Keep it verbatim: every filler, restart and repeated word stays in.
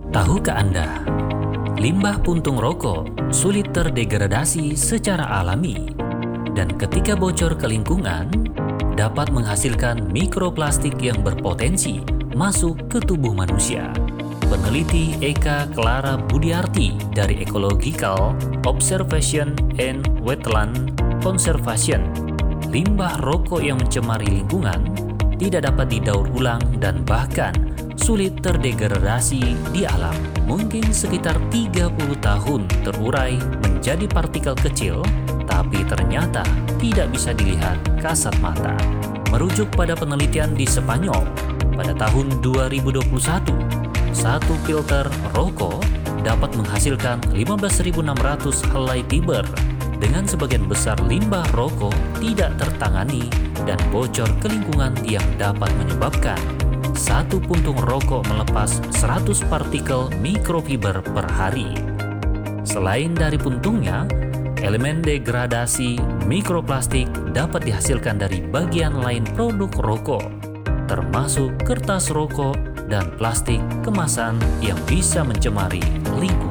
Tahukah Anda, limbah puntung rokok sulit terdegradasi secara alami dan ketika bocor ke lingkungan dapat menghasilkan mikroplastik yang berpotensi masuk ke tubuh manusia. Peneliti Eka Clara Budiarti dari Ecological Observation and Wetland Conservation, limbah rokok yang mencemari lingkungan tidak dapat didaur ulang dan bahkan sulit terdegradasi di alam. Mungkin sekitar tiga puluh tahun terurai menjadi partikel kecil, tapi ternyata tidak bisa dilihat kasat mata. Merujuk pada penelitian di Spanyol, pada tahun dua ribu dua puluh satu, satu filter rokok dapat menghasilkan lima belas ribu enam ratus helai fiber, dengan sebagian besar limbah rokok tidak tertangani dan bocor ke lingkungan yang dapat menyebabkan satu puntung rokok melepas seratus partikel mikrofiber per hari. Selain dari puntungnya, elemen degradasi mikroplastik dapat dihasilkan dari bagian lain produk rokok, termasuk kertas rokok dan plastik kemasan yang bisa mencemari lingkungan.